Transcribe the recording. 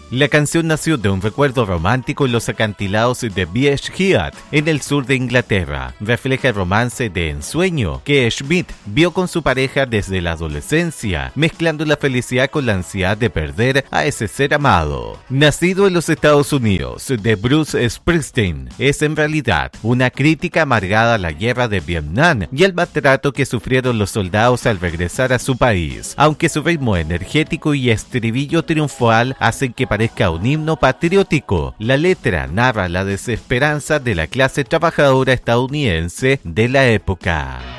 La canción nació de un recuerdo romántico en los acantilados de Beech Heath, en el sur de Inglaterra. Refleja el romance de ensueño que Schmidt vio con su pareja desde la adolescencia, mezclando la felicidad con la ansiedad de perder a ese ser amado. Nacido en los Estados Unidos de Bruce Springsteen, es en realidad una crítica amargada a la guerra de Vietnam y al maltrato que sufrieron los soldados al regresar a su país, aunque su ritmo energético y estribillo triunfal hacen que parezca un himno patriótico. La letra narra la desesperanza de la clase trabajadora estadounidense de la época.